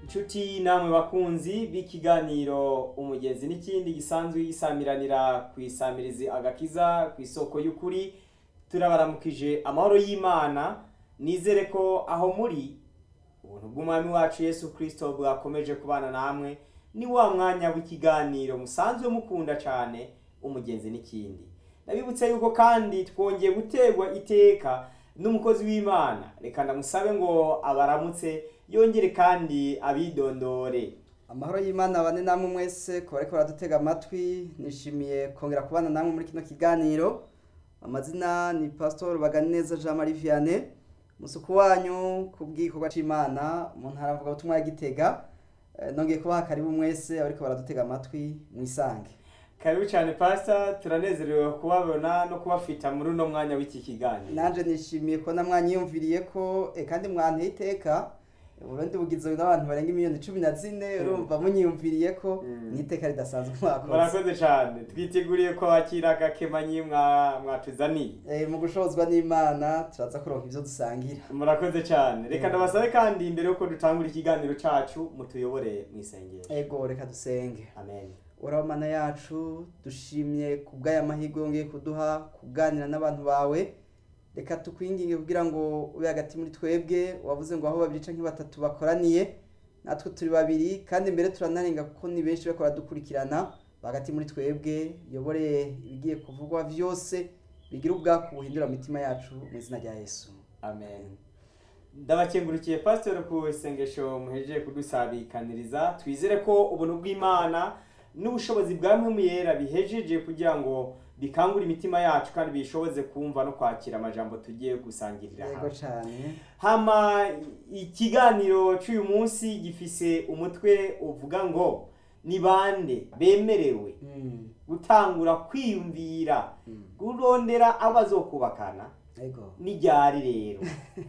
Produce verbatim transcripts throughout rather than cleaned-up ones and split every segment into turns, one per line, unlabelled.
Inshuti namwe bakunzi b'ikiganiro umugezi n'ikindi gisanzwe gisamiranira ku isamirizi agakiza ku isoko y'ukuri, turabaramukije amahoro y'Imana. Nizere ko aho muri ubuntu bw'umwami wacu Yesu Kristo bwakomeje kubana namwe. Ni wa mwanya w'ikiganiro musanzwe mukunda cyane umugezi n'ikindi. Nabibutse yuko kandi twongeye gutegwa iteka n'umukozi w'Imana. Reka ndamusabe ngo abaramutse yongere kandi abidondore.
Amahoro y'Imana bane namwe mwese ko bariko baradutega amatwi. Nishimiye kongera kubana namwe muri kino kiganiro. Amazina ni Pastor Baganeza Jean Marie Vianney, musuku wanyu kubw'igikorwa c'Imana mu ntara avuga ubutumwa ya Gitega. E, nongeye kubaha karibu mwese abariko baradutega amatwi mwisange.
Karibu cyane Pastor, turanezerewe kubabona no kubafita muri uno mwanya w'iki kiganiro.
Nanje nishimiye ko namwanyiyumviriye ko e, kandi mwanteye iteka. Uburundi bugizwe n'abantu barenga miliyoni cumi na zine, urumva munyiyumviriye ko niteka ridasanzwe mwakoze.
Murakoze cyane. Twiteguriye ko wakira gakemanyi mwa mwatuzaniye.
Eh mu gushozwa n'Imana turaza kuronka ivyo dusangira.
Murakoze cyane. Reka ndabasabe kandi imbere yuko dutangura ikiganiro cacu mutuyobore mwisengesho.
Ego reka dusenge.
Amen.
Uraho Mana yacu, dushimye kubw'aya mahirwe yongeye kuduha kuganira n'abantu bawe. Reka tukwinginge kugira ngo ube hagati muri twebwe. Wavuze ngo aho babiri canke batatu bakoraniye natwe turi babiri, kandi mbere turanarenga kuko ni benshi bakora dukurikirana. Hagati muri twebwe yobore ibigiye kuvugwa vyose bigira ubwako buhindura imitima yacu mu izina rya Yesu.
Amen. Ndabakengurukiye Pastor ku isengesho muhejeje kudusabikaniriza. Twizere ko ubuntu bw'Imana n'ubushobozi bwa Mpwemu Yera bihejeje kugira ngo bikangura imitima yacu kandi bishoboze kumva no kwakira amajambo tugiye gusangirira
hamwe. Yego cyane.
Hama ikiganiro cy'uyu munsi gifise umutwe uvuga ngo ni bande bemerewe mm. gutangura kwiyumvira mm. kurondera abazokubakana. Ego. Ni ryari rero.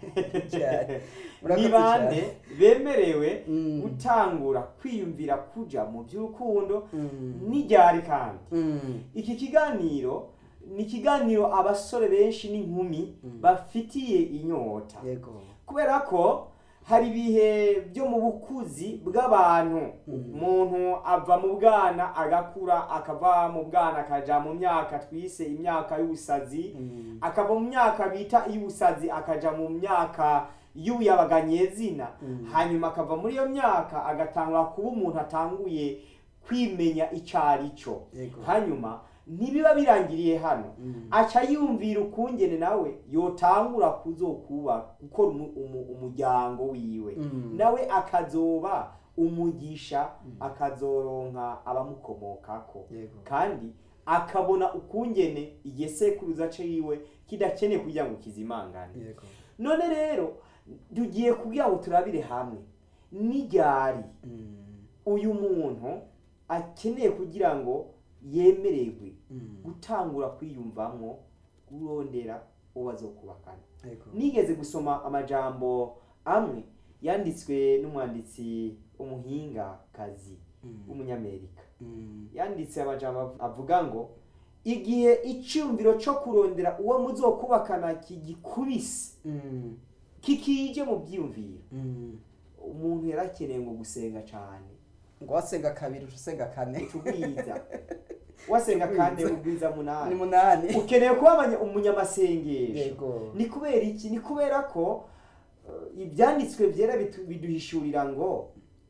Ni bande bemerewe mm. gutangura kwiyumvira kuja mu by'urukundo mm. ni ryari kandi. Mm. Iki kiganiro ni kiganiro abasore benshi n'inkumi mm. bafitiye inyota. Yego. Kubera ko hari bihe byo mu bukuzi bw'abantu umuntu mm. ava mu bwana agakura, akava mu bwana akaja mu myaka twise imyaka y'ubusazi mm. akava mu myaka bita y'ubusazi akaja mu myaka y'ubuyabaganyezina mm. hanyuma akava muri iyo myaka agatangura kuba umuntu atanguye kwimenya icari cyo. Hanyuma ntibiba birangiriye hano mm. aca yumvira ukungene nawe yotangura kuzokuba gukora umuryango wiwe mm. nawe akazoba umugisha mm. akazoronka abamukomokako kandi akabona ukungene igisekuruza ciwe kidakeneye kugira ngo kizimangane. None rero tugiye kugira ngo turabire hamwe ni ryari mm. uyu muntu akeneye kugira ngo yemererwe mm. gutangura kwiyumvamwo kurondera ubazokubakana. Nigeze gusoma amajambo amwe yanditswe n'umwanditsi umuhinga kazi mm. w'umunyamerika mm. yanditse amajambo avuga ngo igihe icyumviro cyo kurondera uwo muzokubakana kigikubise mm. kikije mu byumviro mm. umuntu yarakeneye ngo gusenga cyane,
ngo wasenga kabiri usenga kane
tubwiza wasenga kane ubwiza munani
ni munani
ukeneye kuba umunyamasengesho.
Yego.
Ni kubera iki? Ni kubera ko uh, ibyanditswe byera biduhishurira ngo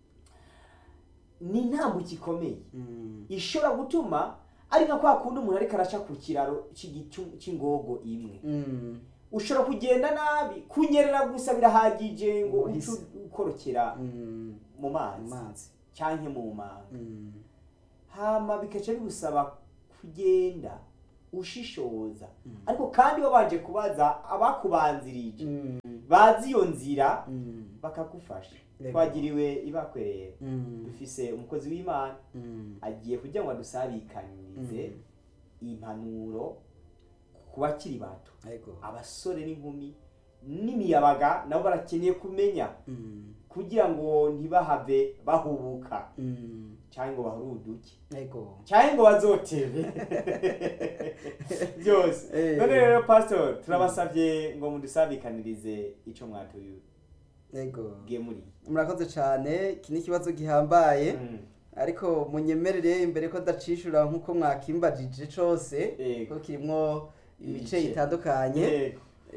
ni intambuko ikomeye mm. ishobora gutuma ari nka kwa kundi umuntu ariko araca ku kiraro cy'ingogo imwe mm. ushobora kugenda nabi, kunyerera gusa birahagije ngo ucu ukorokera mm. mu mazi cyanke mu manga mm. hama bikaca bigusaba kugenda ushishoza mm. ariko kandi wabanje kubaza abakubanzirije mm. bazi iyo nzira mm. bakagufasha. Twagiriwe ibakwerera mm. dufise umukozi w'Imana mm. agiye kugira ngo adusabikanirize mm. impanuro kubakiri bato, abasore n'inkumi n'imiyabaga nabo barakeneye kumenya mm. kugira ngo ntibahave bahubuka mm. cyangwa ngo bahuruduke cyangwa ngo bazotebe byose. None rero Pastor turabasavye ngo mudusabikanirize ico mwatuyu
yego
gemuri.
murakoze cyane iki ni ikibazo gihambaye
Mm.
ariko munyemerere imbere ko ndacishura nk'uko mwakimbajije cose
Yego.
ko kirimo ibice
Ibice.
bitandukanye
Yego.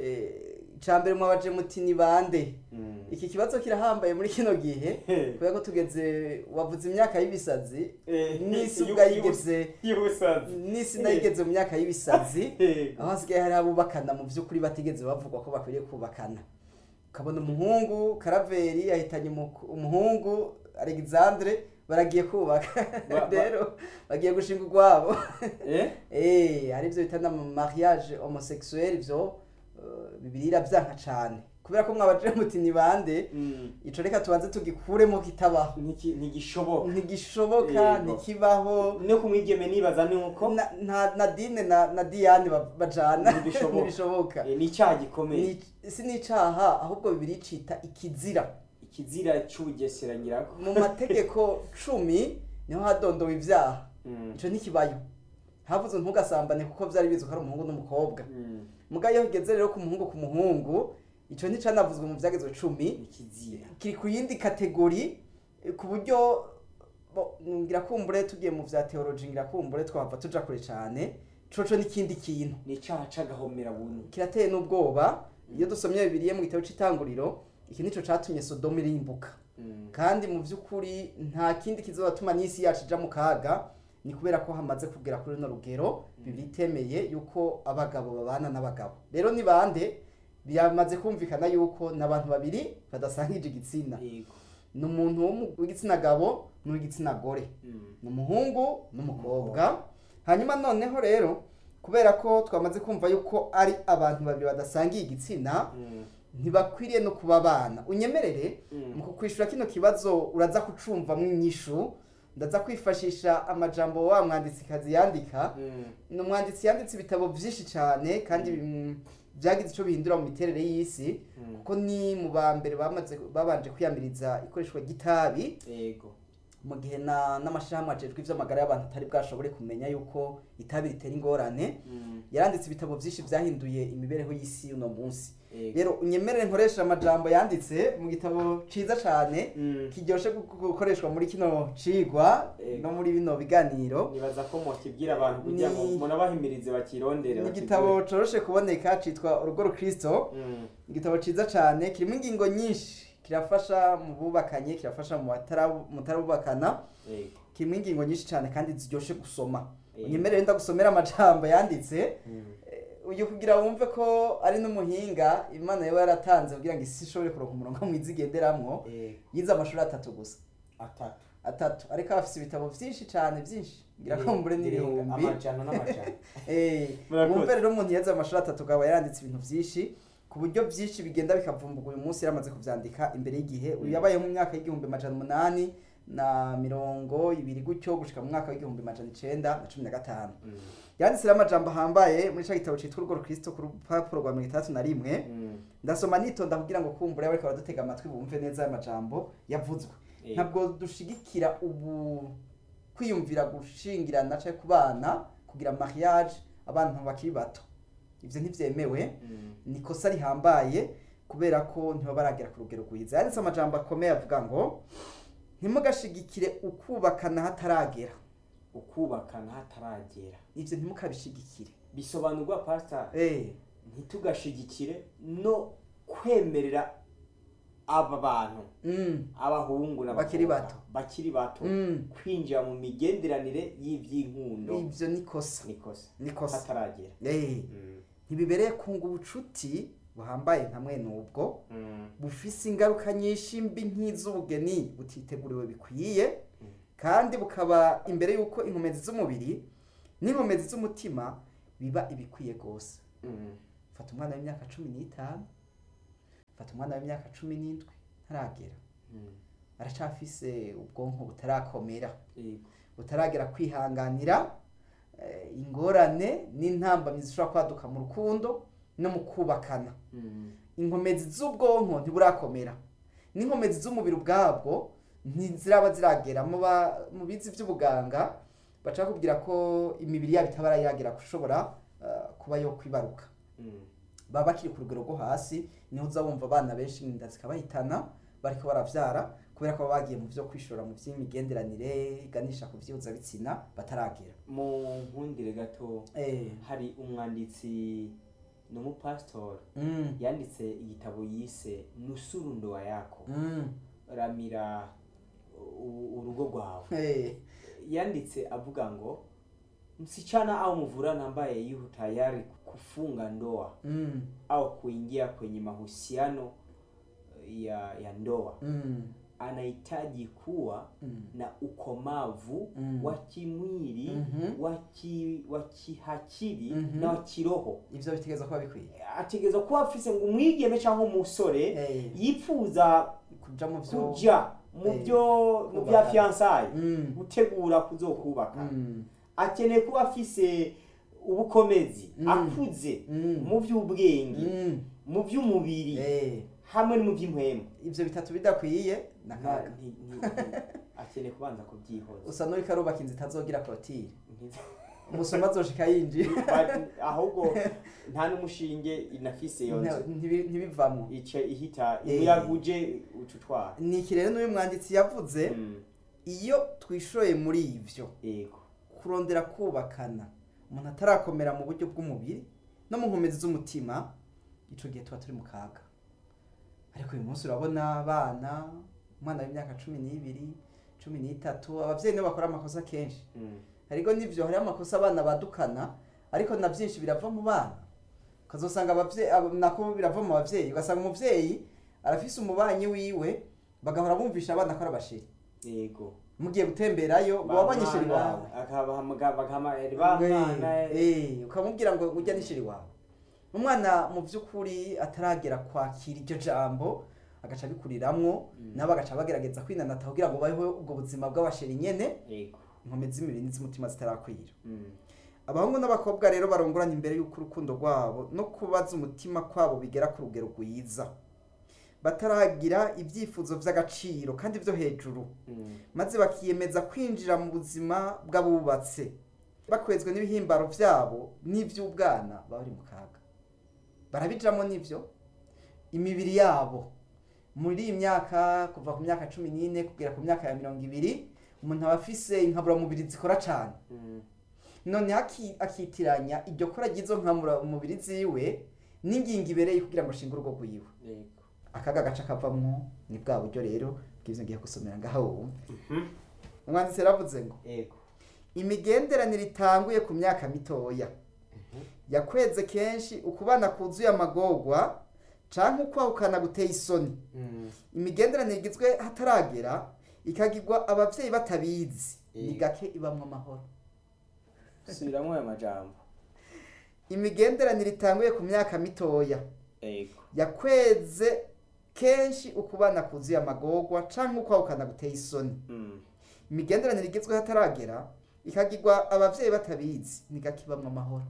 icambere mwabaje muti ni bande
Mm.
iki kibazo kirahambaye muri kino gihe kubera ko tugeze wavuze imyaka y'ibisazi
Eh,
n'isi
yu-
ubwa
yu-
yigeze
y'ubusazi.
n'isi nayigeze mu myaka y'ibisazi
Yego.
aho hasigaye hari abubakana mu by'ukuri batigeze bavugwa ko bakwiriye kubakana ukabona umuhungu karaveri yahitanye umuku- umuhungu Alexandre baragiye kubaka
Ba- ba-
rero bagiye gushinga urwabo
Eh?
eh hari ibyo bita na mariage homosexuel byo uh, bibirira byanka cane kubera ko mwabaje muti ni bande
Mm.
ico reka tubanze tugikuremo kitabaho
Niki- ntigishoboka.
ntigishoboka
Yego.
ntikibaho
No kumwigeme nibaza ni uko
na na Nadine na na Diane ba- bajana
Ntibishoboka.
ntibishoboka
eh, ni icyaha gikomeye.
Ni- si n'icaha ahubwo bibiri cita ikizira
Ikizira c'ubugesera nyirako.
mu mategeko cumi niho hadondowe ivyaha
Mm.
ico ntikibayo havuze ntugasambane kuko vyari bizwi ko ari umuhungu n'umukobwa
Mm.
muga iyo higeze rero ku muhungu ku muhungu ico nticanavuzwe mu vyagezwe cumi
Ikizira.
kiri ku yindi kategori eh, ku buryo bo- ngira kumbure tugiye mu vya theology ngira kumbure twahava tuja kure cane coco n'ikindi kintu
Ni icyaha c'agahomera buntu.
kirateye n'ubwoba iyo dusomye bibiliye mu gitabo c'itanguriro iki nico catumye Sodoma irimbuka
Mm.
kandi mu by'ukuri nta kindi kizotuma n'isi yacu ija mu kaga ni kubera ko hamaze kugera kuri runo rugero bibiri itemeye yuko abagabo babana n'abagabo rero ni bande byamaze kumvikana yuko n'abantu babiri badasangije igitsina
Yego.
ni umuntu wo mu- w'igitsina gabo n'uw'igitsina gore
Mm.
ni umuhungu n'umukobwa hanyuma noneho rero kubera ko twamaze kumva yuko ari abantu babiri badasangiye igitsina
Mm.
ntibakwiriye no kuba abana unyemerere
Mm.
mu kukwishura kino kibazo uraza kucumvamwo inyishu ndaza kwifashisha amajambo wa mwanditsikazi yandika
Mm.
ni umwanditsi yanditse ibitabo byinshi cyane kandi mm, byagize icyo bihindura mu miterere y'isi
Mm.
kuko ni mu ba mbere bamaze babanje kwiyamiriza ikoreshwa ry'itabi
Yego.
mu gihe na n'amashirahamwe ajejwe ivy'amagara y'abantu atari bwashobore kumenya yuko itabi ritera ingorane
Mm.
yaranditse ibitabo byinshi byahinduye imibereho y'isi uno munsi
Yego.
rero unyemerere nkoresha amajambo yanditse mu gitabo ciza cane
Mm.
kiryoshe gu- gukoreshwa muri kino cigwa
Ego.
no muri bino biganiro
Nibaza ko mukibwira abantu kugira ngo
Ni-
munabahimirize bakirondere.
ni
bakigure.
igitabo coroshe kuboneka citwa urugo rukristo
Mm.
igitabo ciza cane kirimo ingingo nyinshi kirafasha mu bubakanye kirafasha mu batara- mutarabubakana
Yego.
kirimo ingingo nyinshi cane kandi ziryoshe gusoma
Ego.
unyemerere ndagusomera amajambo yanditse
Mm.
uyu kugira wumve ko ari n'umuhinga imana yaba yaratanze kugira ngo isi ishobore kuronka umurongo mwiza igenderamwo
Yego.
yize amashuri atatu gusa
Atatu.
atatu ariko afise ibitabo vyinshi cane vyinshi ngira ko mbure n'ibihumbi
Amajana n'amajana.
eh
Murakoze.
wumve rero umuntu yaze amashuri atatu akaba yaranditse ibintu vyinshi ku buryo vyinshi bigenda bikavumburwa uyu munsi yaramaze kuvyandika imbere y'igihe uyu yabayeho mu myaka y'igihumbi amajana umunani na mirongo ibiri gutyo gushika mu mwaka w'igihumbi amajana icenda na cumi na gatanu
Mm.
yanditse rero amajambo ahambaye muri ca gitabo citwa urugo rukristo ku rupapuro rwa mirongo itandatu na rimwe
Mm.
ndasoma nitonda kugira ngo kumbure bariko baradutega amatwi bumve neza aya majambo yavuzwe
Yego.
ntabwo dushigikira ubu kwiyumvira gushingirana canke kubana kugira mariage abantu bakiri bato ivyo ntivyemewe
Mm.
ni kosa rihambaye kubera ko ntibaba baragera ku rugero rwiza yanditse amajambo akomeye avuga ngo ntimugashigikire ukubakana hataragera
Ukubakana hataragera.
ivyo ntimukabishigikire
Bisobanurwa pastor
eh
ntitugashigikire no kwemerera aba bantu
mm.
abahungu n'abakobwa
Bakiri bato.
bakiri bato
Mm.
kwinjira mu migenderanire y'ivy'inkundo
ivyo ni kosa
nikosa
ni kosa
hataragera.
eh
Mm.
ntibibereye kunga ubucuti buhambaye nka mwene ubwo
Mm.
bufise ingaruka nyinshi mbi nk'iz'ubugeni butiteguriwe bikwiye
Mm.
kandi bukaba imbere y'uko inkomezi z'umubiri n'inkomezi z'umutima biba ibikwiye rwose
Mm.
fata umwana w'imyaka cumi n'itanu fata umwana w'imyaka cumi n'indwi ntaragera
Mm.
aracafise ubwonko butarakomera
Yego.
butaragera kwihanganira eh, ingorane n'intambamyi zishobora kwaduka mu rukundo no mu kubakana
Mm.
inkomezi z'ubwonko ntiburakomera n'inkomezi z'umubiri ubwabwo ntiziraba ziragera mu ba- mu bizi vy'ubuganga baca kubwira ko imibiri yabo itabara yagera gushobora uh, kuba yo kwibaruka
Mm.
baba bakiri ku rugero rwo hasi niho uza wumva abana benshi inda zikabahitana bariko baravyara kubera ko bagiye mu vyo kwishora mu vy'imigenderanire iganisha ku vyihuza bitsina bataragera.
Mu nkundire gato
eh
hari umwanditsi n'umupastor
mm.
yanditse igitabo yise Nusuru ndoa yako
mm.
ramira urugo rwawe.
eh
Yanditse avuga ngo msichana au mvulana ambaye yuko tayari kufunga ndoa
mm.
au kuingia kwenye mahusiano ya ya ndoa
mm.
anahitaji kuwa
mm.
na ukomavu
mm.
wa kimwili
mm-hmm.
wa kihakiri
mm-hmm.
na wa kiroho.
Ivyo bitegeza kuba bikwiye.
Ategeza kuba afise ngo umwigeme cyangwa umusore
hey.
yifuza
kuja mu vyo
kuja mu byo mu bya fiançailles
mm.
gutegura kuzokubaka
mm.
akeneye kuba afise ubukomezi
mm.
akuze
mm.
mu by'ubwenge
mm.
mu by'umubiri
hey.
hamwe no mu by'impwemu.
Ivyo bitatu bidakwiye
nakaga akeneye kubanza kubyihoza.
Usa n'uri karubaka inzu itazogira clôture umusoma azoshika yinjira
ahubwo nta n'umushinge inafise yo nzu
ntibivamo
ice ihita imuyaguje ucutwara.
Ni iki rero n'uyu mwanditsi yavuze
mm.
iyo twishoye muri ivyo
yego
kurondera kubakana umuntu atarakomera mu buryo bw'umubiri no mu nkomezi z'umutima ico gihe tuba turi mu kaga. Ariko uyu munsi urabona abana umwana w'imyaka cumi n'ibiri cumi n'itatu abavyeyi nibo bakora amakosa kenshi
mm.
ariko nivyo hari amakosa abana badukana ariko na byinshi birava mu bana kazosanga abavyeyi nako birava mu bavyeyi ugasanga umuvyeyi arafise umubanyi wiwe bagahora bumvisha abana ko arabashiri
yego
mugiye gutemberayo wabanyishiri wawe
akabahamagara bakahamagara bamwana
eh ukamubwira ngo ujya nishiri wawe. Umwana mu by'ukuri ataragera kwakira iryo jambo agaca bikuriramwo mm. nabo agaca bagerageza kwinanata kugira ngo bayeho ubwo buzima bw'abasheri nyene
yego
inkome z'imibiri n'iz'umutima zitarakwira.
mm.
Abahungu n'abakobwa rero barongorana imbere y'uko urukundo rwabo no kubaza umutima kwabo bigera ku rugero rwiza bataragira ibyifuzo vy'agaciro kandi vyo hejuru
mm.
maze bakiyemeza kwinjira mu buzima bw'abubatse bakwezwe n'ibihimbaro vyabo n'ivy'ubwana bari mu kaga. Barabijamo nivyo imibiri yabo muri imyaka kuva ku myaka cumi n'ine kugera ku myaka ya mirongo ibiri umuntu abafise inkabura mubiri zikora cyane
mm.
none haki akitiranya iryo kora gizo nkamura mubiri ziwe n'ingingi ibereye kugira ngo shinga urugo rwiwe.
yego
akaga gaca kavamwo ni bwa buryo rero bwizo ngiye gusomera ngaho wumve.
mhm
umwanditsi yaravuze ngo
yego
imigenderanire itanguye ku myaka mitoya yakweze kenshi ukubana kuzuye amagorwa canke ukwahukana guteye isoni.
mm.
imigenderanire igizwe hataragera ikagirwa abavyeyi batabizi
e.
ni gake ibamwe amahoro.
Subiramwo aya majambo.
imigenderanire itanguye ku myaka mitoya
yego
yakweze kenshi ukubana kuzuye amagorwa canke ukwahukana guteye isoni.
mm.
imigenderanire igizwe hataragera ikagirwa abavyeyi batabizi ni gake ibamwe amahoro.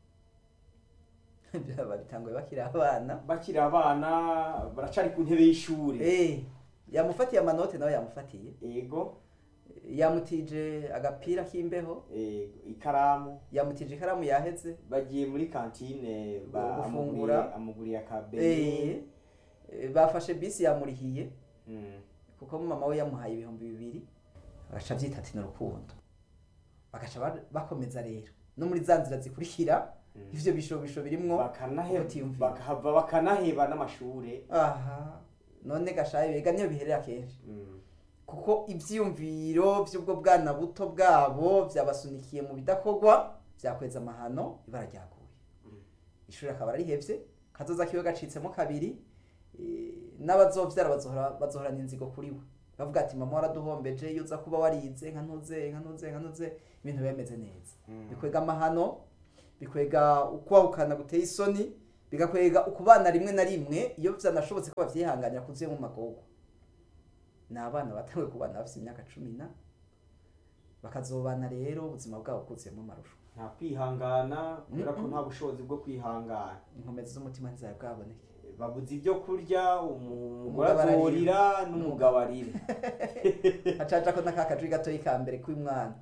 byaba bitanguye bakiri abana
bakiri abana baracari ku ntebe y'ishuri.
eh yamufatiye amanote nawe yamufatiye
yego
yamutije agapira k'imbeho
yego ikaramu
yamutije ikaramu yaheze
bagiye muri kantine
gufungura
amuguriye akabe
eh bafashe bisi yamurihiye
mm.
kuko mama we yamuhaye ibihumbi bibiri agaca byita ati n'urukundo bagaca bakomeza rero no muri zanzira zikurikira mm. ivyo bishobisho birimwo
bakanaheba bakahava bakanaheba n'amashure.
aha none gashaye bega niyo biherera kenshi
mm.
kuko ivyiyumviro vy'ubwo bwana buto bwabo vyabasunikiye mu bidakogwa vyakweza amahano ibara ryaguye.
mm.
ishuri akaba arihevye kazoza kiwe gacitsemo kabiri e, n'abazovyara bazohora bazohorana inzigo kuri we bavuga ati mama waraduhombeje iyo uza kuba warize nka ntuze nka ntuze nka ntuze ibintu bemeze neza. mm. bikwega amahano bikwega ukwahukana guteye isoni bigakwega ukubana rimwe na rimwe iyo vyanashobotse ko bavyihanganira kuzuye mu magogo. N'abana batanguye kubana bafite imyaka cumi na bakazobana rero ubuzima bwabo bwuzuyemo amarusho
nta kwihangana kubera ko nta bushobozi bwo kwihangana.
inkomezi z'umutima ntizaye bwaboneke
babuze ibyo kurya umugore avorira n'umugabo arira
hacaca ko nakakajwi gatoyi ka mbere k'umwana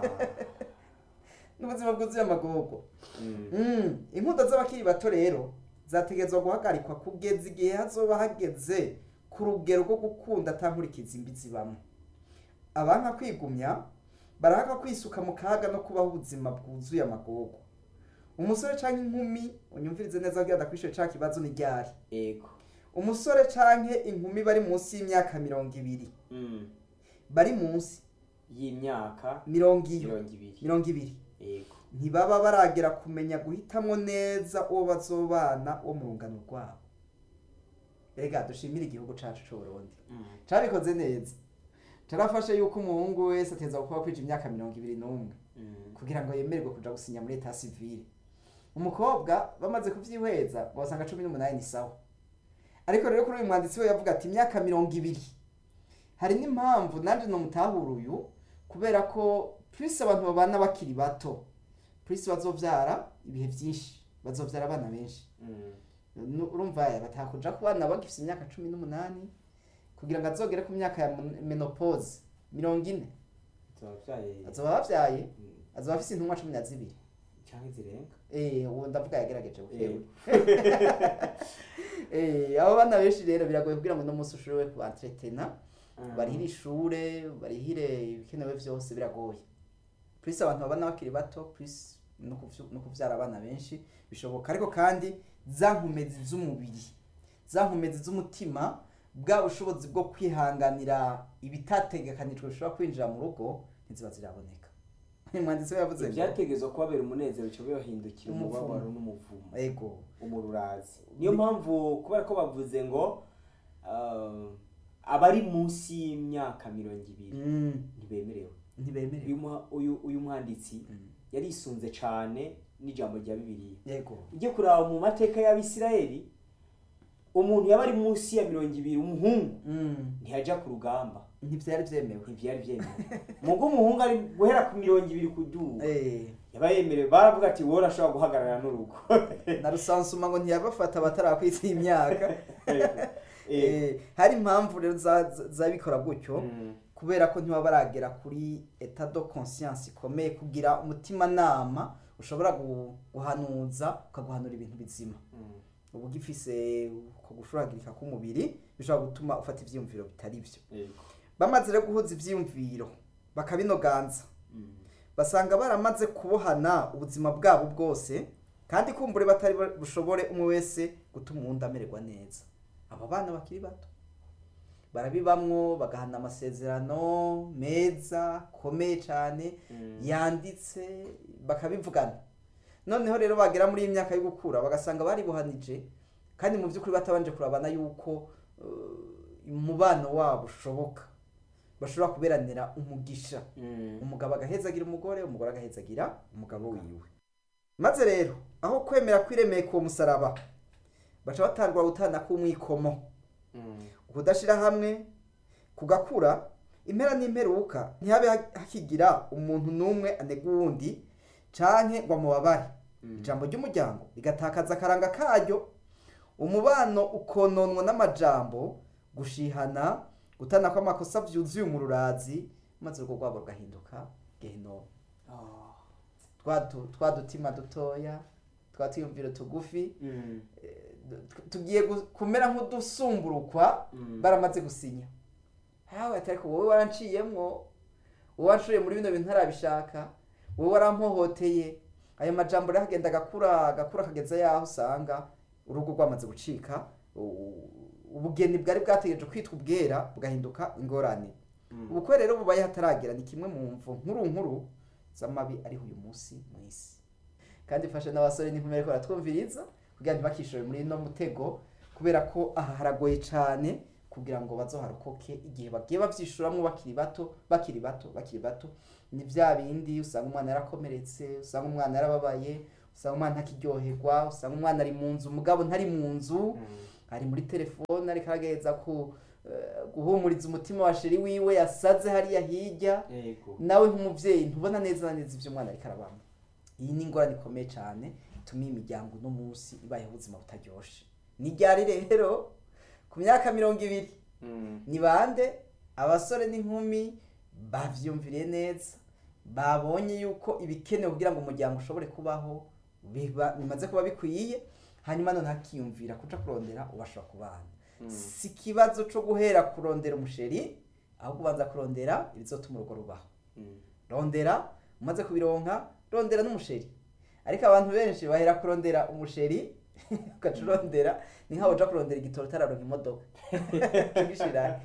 n'ubuzima bwuzuye amagogo.
mm.
mm. inkundo z'abakiri bato rero zategerezwa guhagarikwa kugeza igihe hazoba hageze ku rugero rwo gukunda atankurikiza imbi zibamo. Abanka kwigumya barahaka kwisuka mu kaga no kubaho ubuzima bwuzuye amagogo. Umusore canke inkumi unyumvirize neza kugira ndakwishure ca kibazo ni ryari.
Ego.
Umusore canke inkumi bari munsi y'imyaka mirongo ibiri.
Mm.
Bari munsi
y'imyaka
mirongo
ibiri.
mirongo ibiri.
Ego.
Ntibaba baragera kumenya guhitamwo neza uwo bazobana wo mu rungano rwabo. Ega dushimira igihugu cacu c'u Burundi.
Mm.
Carikoze neza. Carafashe yuko umuhungu wese ateza kuba kwija imyaka mirongo ibiri n'umwe.
Mm.
Kugira ngo yemererwe kuja gusinya muri etat civile. Umukobwa bamaze kuvyihweza basanga cumi n'umunani ni sawa. Ariko rero kuri uyu mwanditsi we yavuga ati imyaka mirongo ibiri. Hari n'impamvu nanje no mutahura uyu kubera ko plus abantu babana bakiri bato plus bazovyara ibihe vyinshi bazovyara abana benshi.
Mm.
Urumva batakuja ku bana bagifise imyaka cumi n'umunani kugira ngo azogere ku myaka ya menopause mirongo ine.
Azovyaye.
Azoba bavyaye. Azoba afise intumwa cumi na zibiri.
Canke zirenga.
Eh, uwo ndavuga yagerageje bukewe. Eh, abo bana benshi rero biragoye kugira ngo no musi ushobore ku entretena. Barihira ishure, barihire ibikenewe vyose biragoye. Plus abantu babana bakiri bato, plus no kuvyara abana benshi bishoboka. Ariko kandi za nkomezi z'umubiri, za nkomezi z'umutima bwa bushobozi bwo kwihanganira ibitategekanijwe bishobora kwinjira mu rugo ntiziba ziraboneka. Umwanditsi we yavuze
byategezwa kubabera umunezero cyo bihindukira umubabaro n'umuvumo.
Ego,
umururazi. Niyo mpamvu kubera ko bavuze ngo uh, abari munsi y'imyaka mirongo ibiri
mm.
ntibemerewe.
Ntibemerewe.
Uyu uyu uyu mwanditsi mm. yari isunze cyane n'ijambo rya Bibiliya.
Yego.
Ujye kuraba mu mateka y'Abisirayeli umuntu yabari munsi ya mirongo ibiri umuhungu
mm.
ntiyaja ku rugamba.
Ntivyari vyemewe.
Ntivyari vyemewe. Mugo umuhungu ari guhera ku mirongo ibiri kuduga.
Eh.
Yabayemerewe baravuga ati wora ashobora guhagarara n'urugo.
Na rusansuma ngo ntiyabafata batarakwitsa imyaka. Eh, hari impamvu rero zabikora gutyo mm. kubera ko ntiba baragera kuri etat de conscience ikomeye kugira umutima nama ushobora guhanuza ukaguhanura ibintu bizima. Mm. Ubu gifise ko gushuragirika k'umubiri bishobora gutuma ufata ivyiyumviro bitari byo. Yego. Bamaze rero guhuza ivyiyumviro bakabinoganza. Mm. Basanga baramaze kubohana ubuzima bwabo bwose kandi kumbure batari bushobore umwe wese gutuma uwundi amererwa neza. Aba bana bakiri bato barabibamwo bagahana amasezerano meza komeye cyane mm. yanditse bakabivugana. Noneho rero bagera muri imyaka yo gukura bagasanga bari buhanije kandi mu by'ukuri batabanje kurabana yuko uh, umubano wabo ushoboka bashobora kuberanira umugisha. Mm. Umugabo agahezagira umugore, umugore agahezagira umugabo wiwe. Maze rero aho kwemera kwiremeye ku musaraba baca batangwa gutana kumwikomo. Mm. Ukudashira hamwe kugakura impera n'imperuka ntihabe hakigira umuntu numwe anega uwundi canke ngo amubabare. Mm. Ijambo ry'umuryango rigatakaza akaranga karyo, umubano ukononwa n'amajambo, gushihana, gutana kwa makosa vyuzuye umururazi maze urugo rwabo rugahinduka gehinomu. Oh. Twadu twadutima dutoya, twatiyumvira tugufi. Mm. Tugiye kumera nk'udusumburukwa mm. baramaze gusinya. Hawe atari ko wowe waranciyemwo, wowe wanshuye muri bino bintu ntarabishaka, wowe warampohoteye. Ayo majambo rero hagenda gakura gakura kageza yaho usanga urugo rwamaze gucika, ubugeni bwari bwategereje kwitwa ubwera bugahinduka ingorane. Mm. Ubukwe rero bubaye hataragira ni kimwe mu mvo nkuru nkuru z'amabi ari uyu munsi mwisi. Kandi fasha n'abasore n'inkumere ko ratwumviriza kugira ngo bakishore muri no mutego kubera ko aha haragoye cyane kugira ngo bazoharokoke igihe bagiye bavyishuramwe bakiri bato bakiri bato bakiri bato. Ni vya bindi usanga umwana yarakomeretse, usanga umwana yarababaye, usanga umwana ntakiryoherwa, usanga umwana ari mu nzu umugabo ntari mu nzu. Mm. Ari muri telefone ari karageza ku uh, guhumuriza umutima wa sheri wiwe yasaze hari yahijya. Yego. Nawe nk'umuvyeyi ntubona neza neza ivyo umwana ari karabamo. Iyi ni ingorane ikomeye cyane ituma imiryango no munsi ibaye ubuzima butaryoshe. Ni ryari rero ku myaka mirongo ibiri. Mm. Ni bande abasore n'inkumi bavyumviriye neza babonye yuko ibikenewe kugira ngo umuryango ushobore kubaho bimaze kuba bikwiye. hanyuma none hakiyumvira kuja kurondera ubashobora kubana si ikibazo co guhera kurondera umusheri ahubwo ubanza kurondera ibizotuma urugo rubaho rondera umaze kubironka rondera n'umusheri ariko abantu benshi bahera kurondera umusheri ugaca urondera ni nkaho uja kurondera igitoro utararonka imodoka tugishira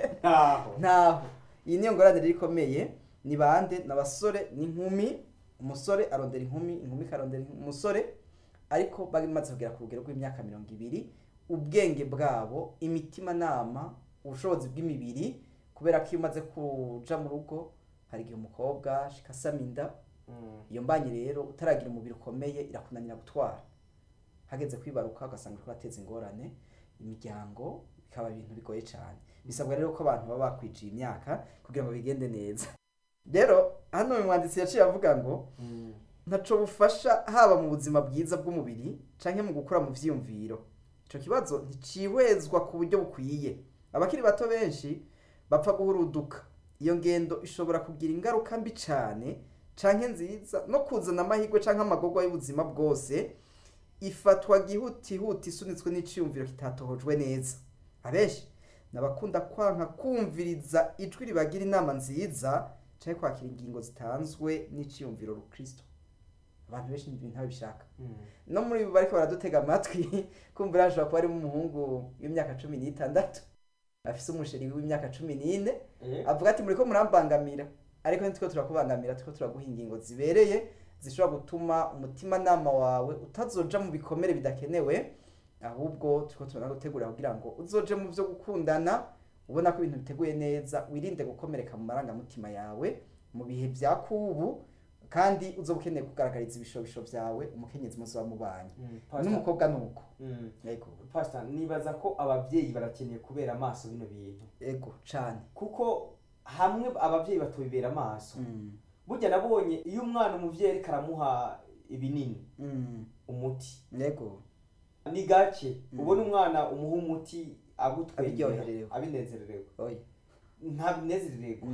ntaho
ntaho iyi niyo ngorane rero ikomeye ni bande n'abasore n'inkumi umusore arondera inkumi inkumi karondera umusore ariko bamaze kugera ku rugero rw'imyaka mirongo ibiri ubwenge bwabo imitima nama ubushobozi bw'imibiri kubera ko iyo umaze kuja mu rugo hari igihe umukobwa shikasama inda iyo mbanye rero utaragira umubiri ukomeye irakunanira gutwara hageze kwibaruka ugasanga uriko urateza ingorane imiryango bikaba ibintu bigoye cyane bisabwa rero ko abantu baba bakwijiye imyaka kugira ngo bigende neza rero hano uyu mwanditsi yaciye avuga ngo ntaco bufasha haba mu buzima bwiza bw'umubiri canke mu gukura mu vyiyumviro ico kibazo nticihwezwa ku buryo bukwiye abakiri bato benshi bapfa guhuruduka iyo ngendo ishobora kugira ingaruka mbi cane canke nziza no kuzana amahirwe canke amagorwa y'ubuzima bwose ifatwa gihutihuti isunitswe n'iciyumviro kitatohojwe neza abenshi nabakunda kwanka kumviriza ijwi ribagira inama nziza canke kwakira ingingo zitanzwe n'iciyumviro rukristo abantu benshi ibintu ntabishaka no muri bariko baradutega amatwi kumvira ashobora kuba ari umuhungu w'imyaka cumi n'itandatu afise umusheri w'imyaka cumi n'ine avuga ati muriko murambangamira ariko ntitwo turakubangamira turiko turaguha ingingo zibereye zishobora gutuma umutima nama wawe utazoja mu bikomere bidakenewe ahubwo turiko turanagutegura kugira ngo uzoje mu vyo gukundana ubona ko ibintu biteguye neza wirinde gukomereka mu marangamutima yawe mu bihe vya kubu kandi uzoba ukeneye kugaragariza ibishobisho vyawe umukenyezi muzoba mubanye n'umukobwa nuko
yego pastor nibaza ko abavyeyi barakeneye kubera amaso bino bintu
yego cane
kuko hamwe abavyeyi batobibera amaso burya nabonye iyo umwana umuvyeyi ariko aramuha ibinini umuti
yego
ni gake ubona umwana umuha umuti agutwegera
abinezererewe
oya ntabinezererego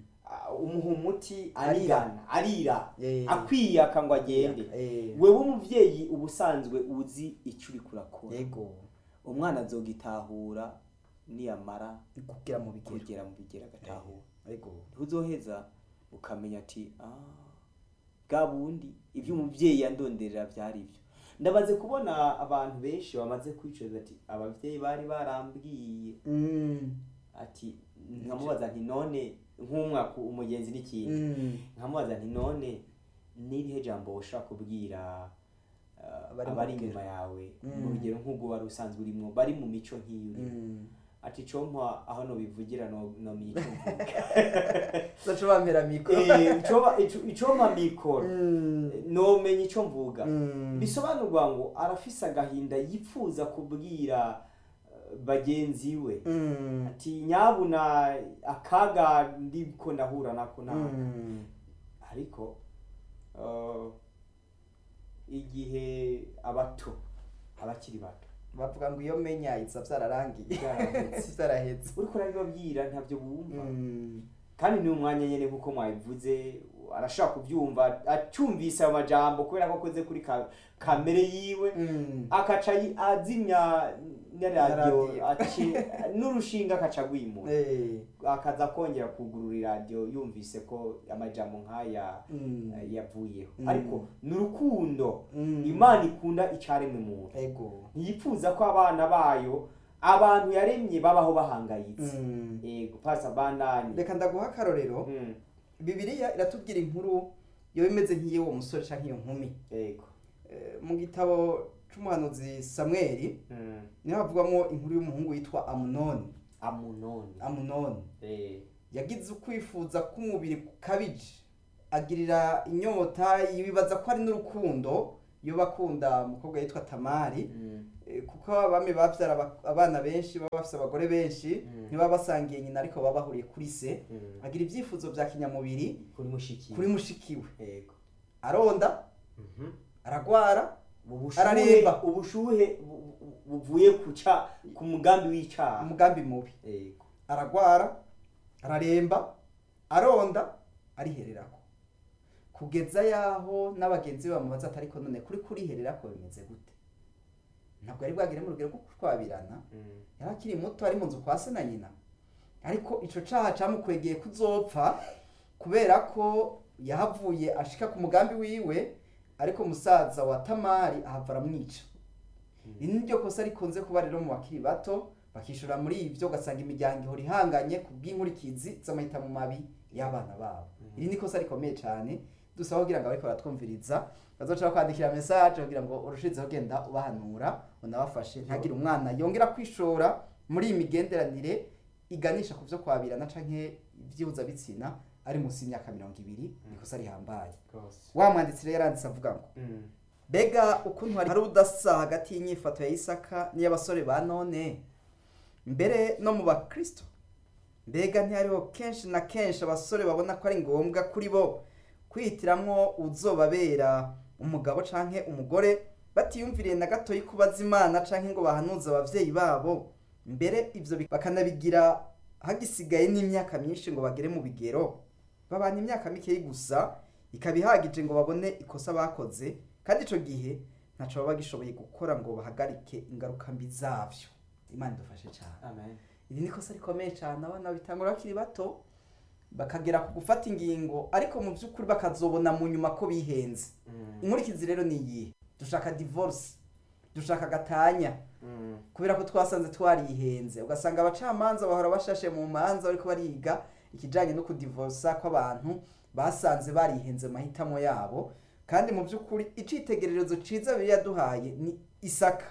umuha umuti arigana arira akwiyaka ngo agende wewe umuvyeyi ubusanzwe uzi icyo uri kurakora
yego
umwana azogitahura niyamara
kugera mu bigero
kugera mu bigero agatahura
yego
uzoheza ukamenya ati ah bwa bundi ibyo umuvyeyi yandonderera byari byo ndabaze kubona abantu benshi bamaze kwicuza ati abavyeyi bari barambwiye ati nkamubaza nti none nk'umwaka umugenzi n'ikindi nkamubaza nti none n'irihe jambo ushaka kubwira abari inyuma yawe mu rugero nk'ubwo wari usanzwe urimo bari mu mico nk'iyo ati compa aho no bivugira no no mico
so cobamera mikoro
eh coba icoma mikoro no menye ico mvuga bisobanurwa ngo arafisa agahinda yipfuza kubwira bagenzi we ati nyabuna akaga ndiko ndahura nako naka ariko igihe abato abakiri bato
bavuga ngo iyo menya itsa byararangiye byarahetse
uriko urabibabwira ntabyo bumva kandi ni umwanya nyene nkuko mwabivuze arashaka kubyumva acyumvise amajambo kubera ko akoze kuri kamere yiwe akaca azimya radio aci n'urushinga akaca gwimura akaza kongera kugurura radio yumvise ko amajambo nkaya yavuyeho ariko n'urukundo Imana ikunda icaremwe muntu
ego
ntiyipfuza ko abana bayo abantu yaremye babaho bahangayitse yego pasa bandanye
reka ndaguha karorero Bibiliya iratubwira inkuru yo bimeze nk'iyo uwo musore canke iyo nkumi
yego
mu gitabo c'umuhanuzi Samweli niho havugwamo inkuru y'umuhungu yitwa Amunoni
Amunoni
Amunoni
eh
yagize ukwifuza k'umubiri kukabije agirira inyota yibaza ko ari n'urukundo yo bakunda umukobwa yitwa Tamari kuko abami bavyara abana benshi baba bafise abagore benshi niba basangiye nyina ariko babahuriye kuri se agira ivyifuzo vya kinyamubiri
kuri mushikiwe
kuri mushikiwe
yego
aronda aragwara
araremba ubushuhe buvuye kuca ku mugambi w'icyaha
umugambi mubi
yego
aragwara araremba aronda arihererako kugeza yaho n'abagenzi bamubaza atariko none kuri kurihererako bimeze gute ntabwo yari bwagire mu rugero rwo kushwabirana yari akiri muto ari mu nzu kwa se na nyina, ariko ico caha camukwegeye kuzopfa kubera ko yahavuye ashika ku mugambi wiwe, ariko musaza wa Tamari ahava aramwica. Iri niryo kosa rikunze kuba rero mu bakiri bato, bakishura muri ivyo ugasanga imiryango ihora ihanganye ku bw'inkurikizi z'amahitamo mabi y'abana babo. Iri ni kosa rikomeye cyane, dusaba kugira ngo abariko baratwumviriza bazoca kwandikira message kugira ngo urushizeho genda ubahanura unabafashe ntagire umwana yongera kwishora muri iyi migenderanire iganisha ku vyo kwabirana canke ivyuza bitsina ari munsi y'imyaka mirongo ibiri. Nikosa rihambaye. Wa mwanditsi rero yaranditse avuga ngo bega ukuntu hari udasa hagati y'inyifato ya Isaka n'iy'abasore ba none, mbere no mu bakristo. Mbega ntihariho kenshi na kenshi abasore babona ko ari ngombwa kuri bo kwihitiramwo uzobabera umugabo canke umugore, batiyumviriye na gato y'ikubaza Imana canke ngo bahanuze abavyeyi babo, mbere ivyo bakanabigira hagisigaye n'imyaka myinshi ngo bagere mu bigero, babana imyaka mikeyi gusa ikabihagije ngo babone ikosa bakoze, kandi ico gihe ntaco baba gishoboye gukora ngo bahagarike ingaruka mbi zavyo. Imana idufashe cyane. Amen. Iri ni kosa rikomeye cyane, abana bitangura bakiri bato bakagera ku gufata ingingo, ariko mu by'ukuri bakazobona mu nyuma ko bihenze. Mm. Inkurikizi rero ni iyi: dushaka divorce, dushaka gatanya, mm. kubera ko twasanze twarihenze. Ugasanga abacamanza bahora bashashe mu manza ariko bariga ikijanye no kudivorsa kw'abantu basanze barihenze mahitamo yabo, kandi mu by'ukuri icitegererezo ciza biri yaduhaye ni Isaka.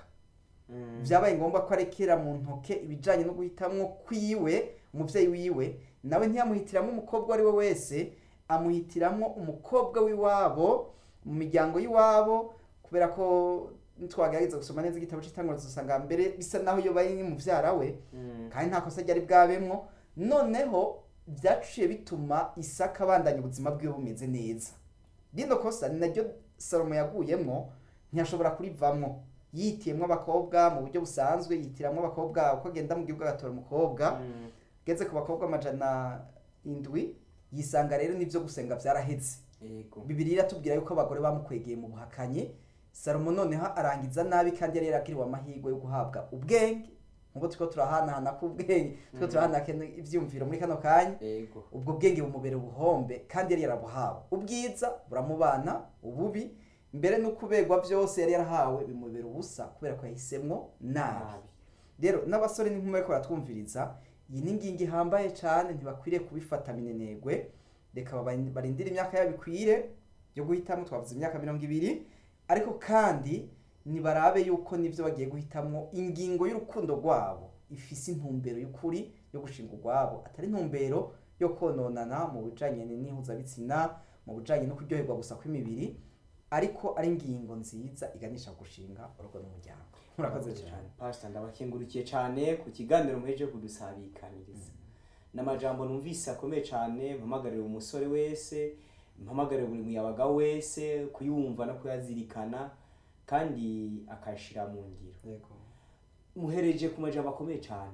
Mm. Vyabaye ngombwa ko arekera mu ntoke ibijanye no guhitamwo kwiwe umuvyeyi wiwe, nawe ntiyamuhitiramo umukobwa ari we wese, amuhitiramwo umukobwa w'iwabo mu miryango y'iwabo, kubera ko nitwagerageza gusoma neza igitabo c'itangura dusanga mbere bisa naho iyo bari muvyara we. Mm. kandi nta kosa ryari bwabemwo. Noneho vyaciye bituma Isaka abandanya ubuzima bwiwe bumeze neza. Rino kosa ni naryo Salomo yaguyemwo, ntiyashobora kurivamwo. Yitiyemwo abakobwa mu buryo busanzwe, yitiramwo abakobwa uko agenda mu gihugu agatora umukobwa. Mm. Geze ku bakobwa amajana indwi, yisanga rero n'ivyo gusenga vyaraheze. Yego. Bibiliya iratubwira yuko abagore bamukwegeye mu buhakanyi. Salomo noneho arangiza nabi, kandi yari yarakiriwe amahirwe yo guhabwa ubwenge. Nkuko turiko turahanahana ku ubwenge, turiko turahanahana ivyumviro muri kano kanya. Yego. Ubwo bwenge bumubera ubuhombe, kandi yari yarabuhawe. Ubwiza buramubana, ububi mbere no kubegwa byose yari yarahawe bimubera ubusa kubera ko yahisemwo nabi. Rero n'abasore n'inkumi bariko baratwumviriza, iyi ni ingingo ihambaye cyane, ntibakwiriye kubifata minenegwe. Reka barindira imyaka yabo ikwire yo guhitamo, twavuze imyaka mirongo ibiri, ariko kandi nibarabe yuko nivyo bagiye guhitamwo ingingo y'urukundo rwabo ifise intumbero y'ukuri yo gushinga urwabo, atari intumbero yo kononana mu bijanye n'ihuzabitsina, mu bijanye no kuryoherwa gusa kw'imibiri, ariko ari ingingo nziza iganisha gushinga urugo n'umuryango. Murakoze cyane
Pastor, ndabakengurikiye cyane ku kiganiro muheje kudusabikaniriza. N'amajambo numvise akomeye cyane, mpamagarira umusore wese, mpamagarira buri muyabaga wese kuyumva no kuyazirikana kandi akashira mu ngiro. Yego. Muhereje ku majambo akomeye cyane.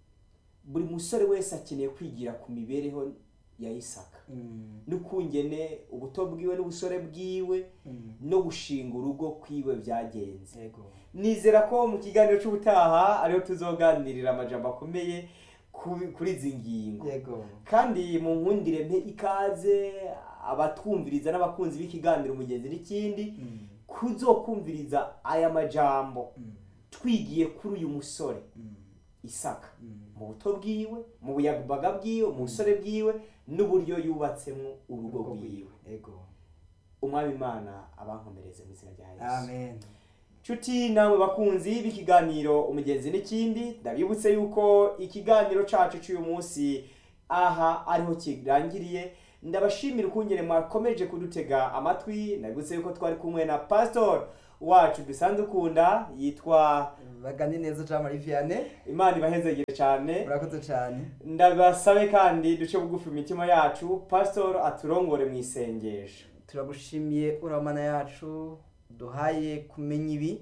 Buri musore wese akeneye kwigira ku mibereho ya Isaka. Mm. N'ukungene ubuto bwiwe n'ubusore bwiwe, mm. no gushinga urugo kwiwe byagenze. Yego. Nizera ko mu kiganiro cy'ubutaha ariho tuzoganirira amajambo akomeye kuri izi ngingo. Yego. Kandi mu nkundire mpe ikaze abatwumviriza n'abakunzi b'ikiganiro umugenzi n'ikindi, mm. kuzokumviriza aya majambo, mm. twigiye kuri uyu musore, mm. Isaka, mm. mu buto bwiwe, mu buyabaga bwiwe, mu busore bwiwe, n'uburyo yubatsemo urugo bwiwe. Yego. Umwami Imana abankomereze mu izina rya Yesu. Amen. Chuti nawe bakunzi b'ikiganiro umugenzi n'ikindi, ndabibutse yuko ikiganiro cacu cy'uyu munsi aha ariho kirangiriye. Ndabashimira ukungene mwakomeje kudutega amatwi. Ndabibutse yuko twari kumwe na pastor wacu dusanzwe ukunda yitwa
Bagani neza Jean Marie Vianney.
Imana ibahezegere cyane.
Murakoze cyane.
Ndabasabe kandi duce bugufi imitima yacu, pastor aturongore mu isengesho.
Turagushimiye uramana yacu duhaye kumenya ibi,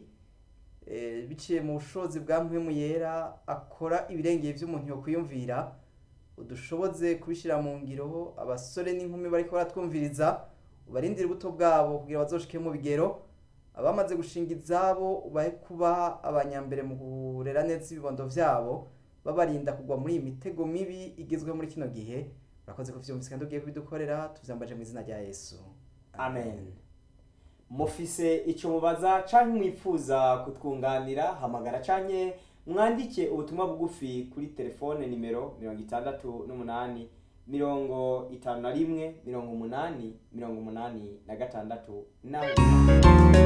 e, biciye mu bushobozi bwa mpwemu yera akora ibirengeye by'umuntu yo kuyumvira, udushoboze kubishira mu ngiro. Abasore n'inkumi bariko baratwumviriza, ubarindire ubuto bwabo kugira bazoshike mu bigero, abamaze gushinga izabo ubahe kuba abanyambere mu kurera neza ibibondo vyabo babarinda kugwa muri iyi mitego mibi igezweho muri kino gihe. Urakoze kuvyumvise kandi ugiye kubidukorera, tuvyambaje mu izina rya Yesu,
amen. Mufise ico mubaza canke mwifuza kutwunganira, hamagara canke mwandike ubutumwa bugufi kuri telefone nimero mirongo itandatu n'umunani mirongo itanu na rimwe mirongo umunani mirongo umunani na gatandatu nawe.